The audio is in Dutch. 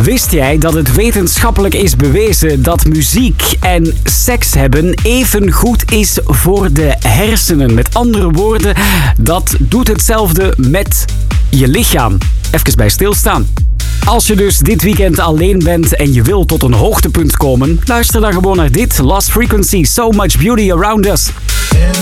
Wist jij dat het wetenschappelijk is bewezen dat muziek en seks hebben even goed is voor de hersenen? Met andere woorden, dat doet hetzelfde met je lichaam. Even bij stilstaan. Als je dus dit weekend alleen bent en je wil tot een hoogtepunt komen, luister dan gewoon naar dit. Lost Frequency, So Much Beauty Around Us.